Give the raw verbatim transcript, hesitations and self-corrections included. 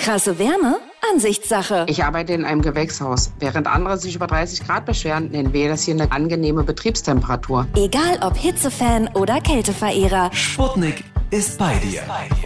Krasse Wärme? Ansichtssache. Ich arbeite in einem Gewächshaus. Während andere sich über dreißig Grad beschweren, nennen wir das hier eine angenehme Betriebstemperatur. Egal ob Hitzefan oder Kälteverehrer. Sputnik ist bei dir.